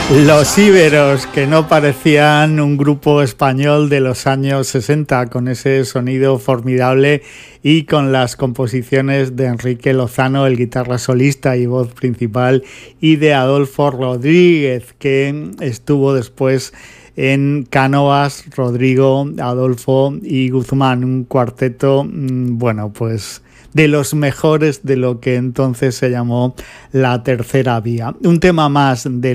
Los Íberos, que no parecían un grupo español de los años 60, con ese sonido formidable y con las composiciones de Enrique Lozano, el guitarra solista y voz principal, y de Adolfo Rodríguez, que estuvo después en Cánovas, Rodrigo, Adolfo y Guzmán, un cuarteto, bueno, pues de los mejores de lo que entonces se llamó la tercera vía. Un tema más de